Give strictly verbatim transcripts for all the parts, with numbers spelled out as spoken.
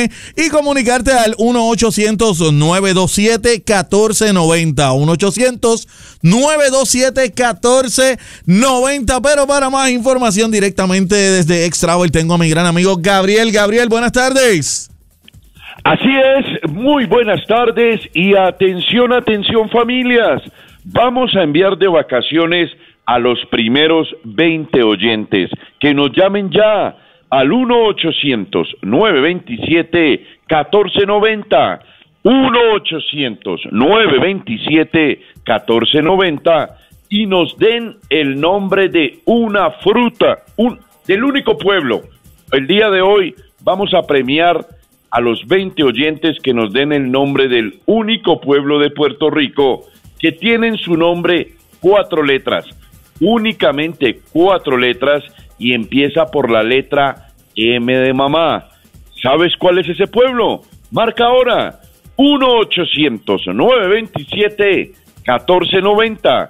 llamarme y comunicarte al uno ochocientos, nueve dos siete, uno cuatro nueve cero. uno ochocientos, nueve dos siete, uno cuatro nueve cero. Pero para más información directamente desde X-Travel tengo a mi gran amigo Gabriel. Gabriel, buenas tardes. Así es, muy buenas tardes y atención, atención familias. Vamos a enviar de vacaciones a los primeros veinte oyentes que nos llamen ya al uno ochocientos, nueve veintisiete, catorce noventa, uno ochocientos, nueve veintisiete, catorce noventa y nos den el nombre de una fruta, un, del único pueblo. El día de hoy vamos a premiar a los veinte oyentes que nos den el nombre del único pueblo de Puerto Rico que tienen su nombre cuatro letras, únicamente cuatro letras, y empieza por la letra M de mamá. ¿Sabes cuál es ese pueblo? Marca ahora uno ochocientos, nueve veintisiete, catorce noventa,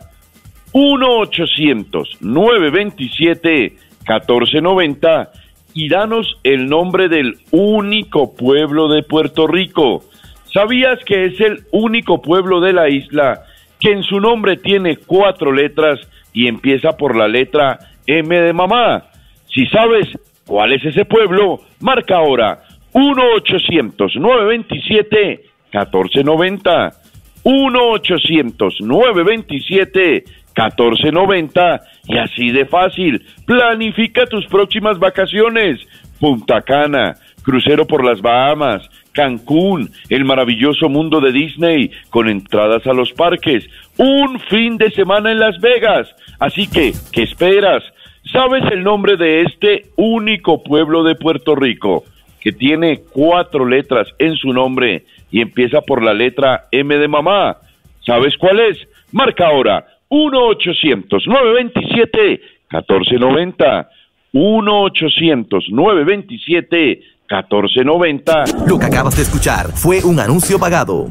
uno ochocientos, nueve veintisiete, catorce noventa y danos el nombre del único pueblo de Puerto Rico. ¿Sabías que es el único pueblo de la isla que en su nombre tiene cuatro letras y empieza por la letra M de mamá? Si sabes cuál es ese pueblo, marca ahora uno ochocientos, nueve veintisiete, catorce noventa, uno ochocientos, nueve veintisiete, catorce noventa y así de fácil. Planifica tus próximas vacaciones. Punta Cana, crucero por las Bahamas, Cancún, el maravilloso mundo de Disney con entradas a los parques, un fin de semana en Las Vegas. Así que, ¿qué esperas? ¿Sabes el nombre de este único pueblo de Puerto Rico que tiene cuatro letras en su nombre y empieza por la letra M de mamá? ¿Sabes cuál es? Marca ahora uno ochocientos, nueve veintisiete, catorce noventa, uno ochocientos, nueve veintisiete, catorce noventa. Lo que acabas de escuchar fue un anuncio pagado.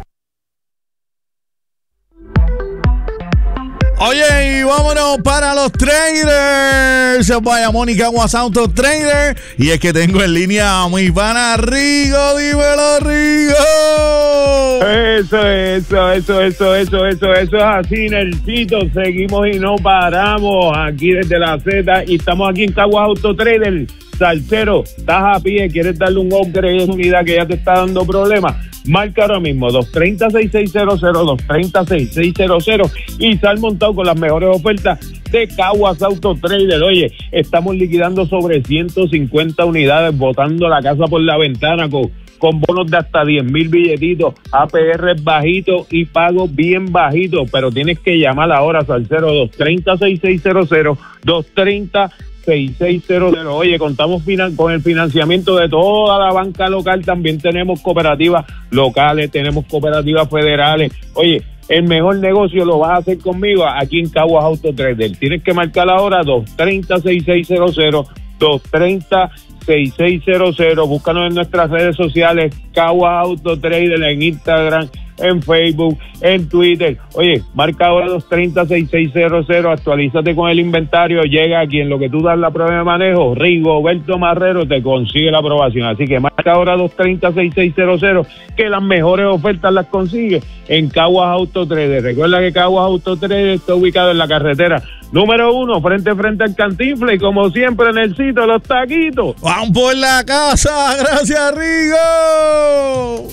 Oye, y vámonos para los traders. Vaya Mónica Aguas Auto Trader. Y es que tengo en línea a mi pana Rigo. Dímelo, Rigo. Eso, eso, eso, eso, eso, eso, eso es así, Nelsito. Seguimos y no paramos aquí desde la Z. Y estamos aquí en Caguas Auto Trader. Salsero, estás a pie, quieres darle un upgrade a esa unidad que ya te está dando problemas. Marca ahora mismo dos tres cero, seis seis cero cero, dos tres cero, seis seis cero cero y sal montado con las mejores ofertas de Caguas Auto Trader. Oye, estamos liquidando sobre ciento cincuenta unidades, botando la casa por la ventana con, con bonos de hasta diez mil billetitos, A P R bajito y pagos bien bajitos, pero tienes que llamar ahora, Salsero, dos tres cero, seis seis cero cero, dos tres cero, seis seis cero cero. Oye, contamos finan- con el financiamiento de toda la banca local, también tenemos cooperativas locales, tenemos cooperativas federales. Oye, el mejor negocio lo vas a hacer conmigo aquí en Caguas Auto Trader. Tienes que marcar ahora dos tres cero, seis seis cero cero, dos tres cero, seis seis cero cero. Búscanos en nuestras redes sociales, Caguas Auto Trader, en Instagram, en Facebook, en Twitter. Oye, marca ahora dos tres cero, seis seis cero cero, actualízate con el inventario, llega aquí en lo que tú das la prueba de manejo, Rigoberto Marrero te consigue la aprobación. Así que marca ahora dos tres cero, seis seis cero cero, que las mejores ofertas las consigue en Caguas Auto Trader. Recuerda que Caguas Auto Trader está ubicado en la carretera número uno, frente a frente al Cantinflas, y como siempre en el sitio, los taquitos. ¡Van por la casa! ¡Gracias, Rigo!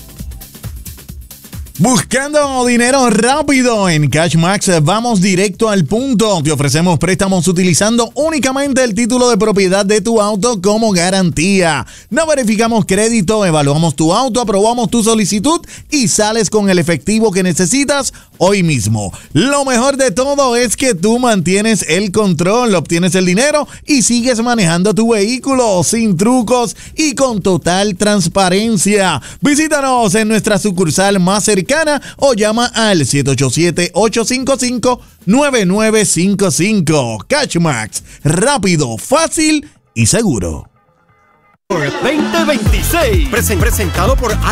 Buscando dinero rápido en CashMax, vamos directo al punto. Te ofrecemos préstamos utilizando únicamente el título de propiedad de tu auto como garantía. No verificamos crédito, evaluamos tu auto, aprobamos tu solicitud y sales con el efectivo que necesitas hoy mismo. Lo mejor de todo es que tú mantienes el control, obtienes el dinero y sigues manejando tu vehículo sin trucos y con total transparencia. Visítanos en nuestra sucursal más cercana o llama al siete ocho siete, ocho cinco cinco, nueve nueve cinco cinco. CashMax, rápido, fácil y seguro. veinte veintiséis, presentado por